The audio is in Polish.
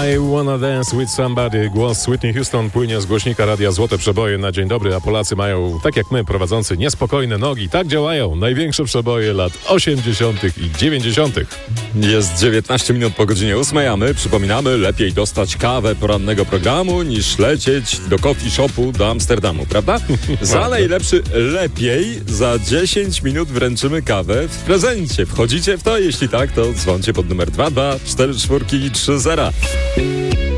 I wanna dance with somebody. Głos Whitney Houston płynie z głośnika radia Złote Przeboje na dzień dobry, a Polacy mają, tak jak my, prowadzący niespokojne nogi. Tak działają największe przeboje lat 80. i 90. Jest 19 minut po godzinie 8, a my przypominamy, lepiej dostać kawę porannego programu niż lecieć do coffee shopu do Amsterdamu, prawda? Za najlepszy lepiej za 10 minut wręczymy kawę w prezencie. Wchodzicie w to? Jeśli tak, to dzwoncie pod numer 22 44 30.